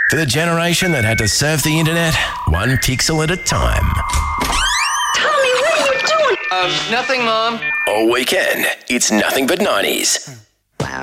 For the generation that had to surf the internet, one pixel at a time. Tommy, what are you doing? Nothing, Mom. All weekend, it's nothing but 90s.